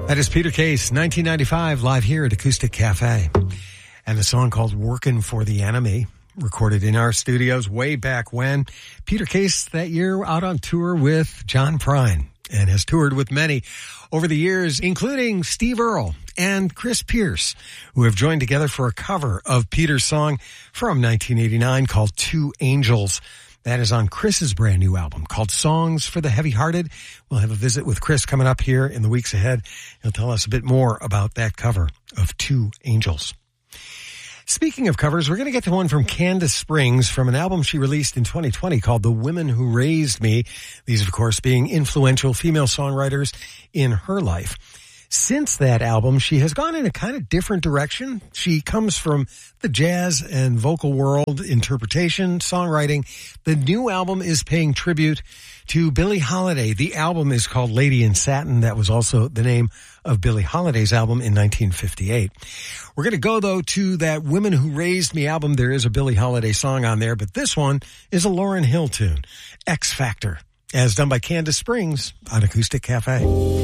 That is Peter Case, 1995, live here at Acoustic Cafe. And a song called Workin' for the Enemy, recorded in our studios way back when. Peter Case that year out on tour with John Prine and has toured with many over the years, including Steve Earle and Chris Pierce, who have joined together for a cover of Peter's song from 1989 called Two Angels. That is on Chris's brand new album called Songs for the Heavy-Hearted. We'll have a visit with Chris coming up here in the weeks ahead. He'll tell us a bit more about that cover of Two Angels. Speaking of covers, we're going to get to one from Candace Springs from an album she released in 2020 called The Women Who Raised Me. These, of course, being influential female songwriters in her life. Since that album, she has gone in a kind of different direction. She comes from the jazz and vocal world, interpretation, songwriting. The new album is paying tribute to Billie Holiday. The album is called Lady in Satin. That was also the name of Billie Holiday's album in 1958. We're going to go, though, to that Women Who Raised Me album. There is a Billie Holiday song on there, but this one is a Lauryn Hill tune, X Factor, as done by Candace Springs on Acoustic Cafe.